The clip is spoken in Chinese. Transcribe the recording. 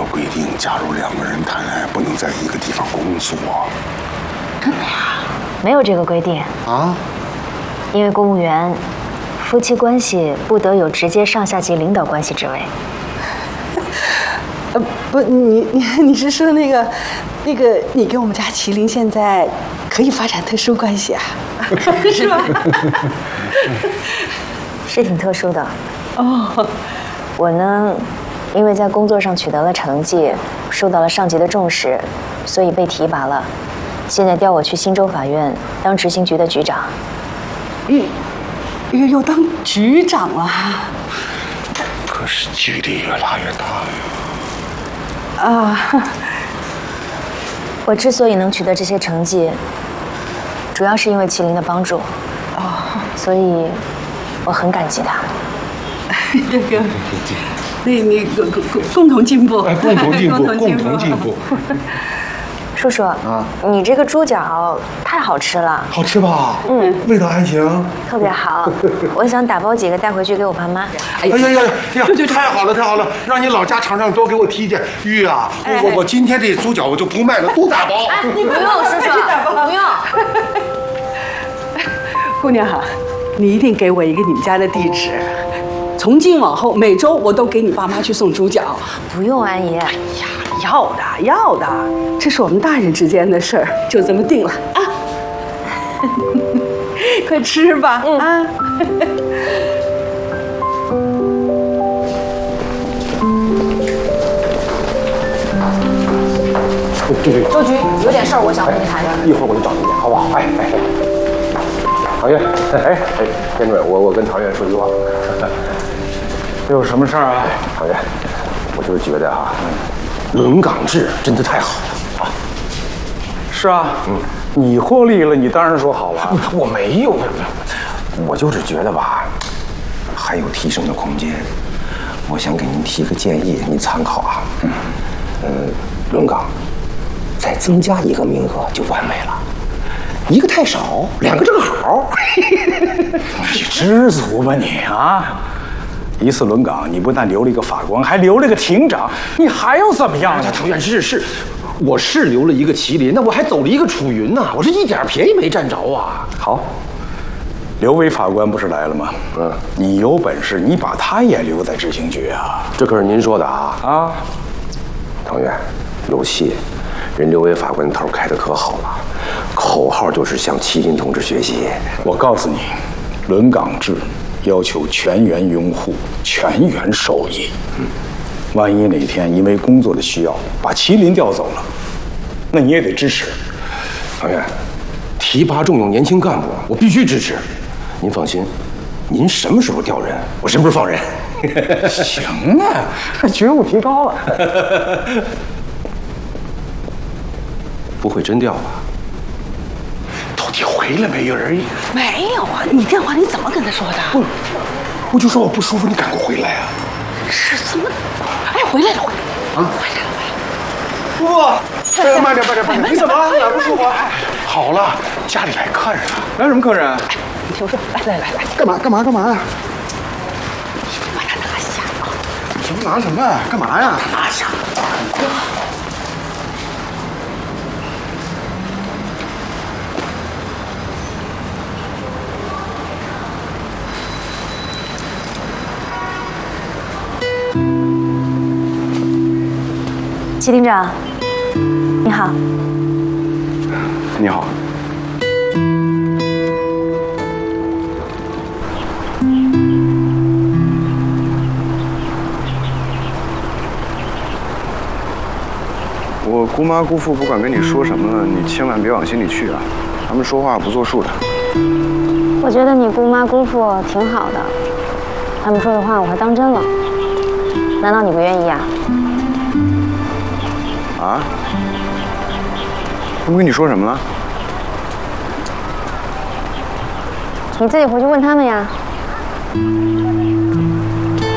规定，假如两个人谈恋爱不能在一个地方工作。 真的呀？ 没有这个规定啊？ 因为公务员夫妻关系不得有直接上下级领导关系之位。 不，你是说那个，你跟我们家麒麟现在可以发展特殊关系啊？是吧？ 是挺特殊的。 哦， 我呢，因为在工作上取得了成绩，受到了上级的重视，所以被提拔了。现在调我去新州法院当执行局的局长。 又当局长了？ 可是距离越拉越大呀。 啊！ 我之所以能取得这些成绩，主要是因为麒麟的帮助。 哦， 所以我很感激他。 这个，你共同进步， 共同进步，共同进步。 叔叔啊，你这个猪脚太好吃了， 好吃吧？味道还行， 特别好。我想打包几个带回去给我爸妈。 哎呀，太好了，太好了！让你老家尝尝，多给我提一件。玉啊，我今天这猪脚我就不卖了，都打包。 你不用，叔叔，不用。 姑娘好，你一定给我一个你们家的地址。从今往后，每周我都给你爸妈去送猪脚。 不用，安姨。 哎呀，要的，这是我们大人之间的事儿，就这么定了啊！快吃吧，啊！ 周局有点事儿，我想和你谈。 一会儿我就找你去，好不好？哎，唐月，田主任，我跟唐月说句话。 有什么事儿啊？ 唐月，我就是觉得啊，轮岗制真的太好了啊！ 是啊，你获利了，你当然说好了。 我没有，我就是觉得吧，还有提升的空间。我想给您提个建议，您参考啊。轮岗再增加一个名额就完美了，一个太少，两个正好。 你知足吧你啊！一次轮岗，你不但留了一个法官，还留了一个庭长，你还要怎么样啊？ 唐院是，我是留了一个麒麟，那我还走了一个楚云呐，我这一点便宜没占着啊。 好，刘伟法官不是来了吗？你有本事，你把他也留在执行局啊！ 这可是您说的啊！唐院，有戏，人刘伟法官头开得可好了，口号就是向麒麟同志学习。 我告诉你，轮岗制要求全员拥护，全员受益。万一哪天因为工作的需要把麒麟调走了，那你也得支持。 唐院，提拔重用年轻干部，我必须支持。您放心，您什么时候调人，我什么时候放人。 行啊，觉悟提高了。 不会真调吧？ 到底回来没有而已。 没有啊，你电话里怎么跟他说的？ 我就说我不舒服，你赶快回来啊！ 是怎么？哎，回来了， 叔父，慢点，你怎么了？哪不舒服？好了，家里来客人了。 来什么客人？ 你听我说，来， 干嘛？ 把它拿下啊！ 什么拿什么？干嘛呀？ 拿下！ 齐庭长，你好。 你好。 我姑妈姑父不管跟你说什么了，你千万别往心里去啊，他们说话不作数的。 我觉得你姑妈姑父挺好的，他们说的话我还当真了。难道你不愿意呀？ 啊？他们跟你说什么了？ 你自己回去问他们呀。